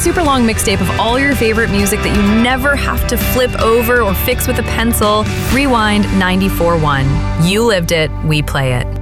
super long mixtape of all your favorite music that you never have to flip over or fix with a pencil. Rewind 94.1. You lived it, we play it.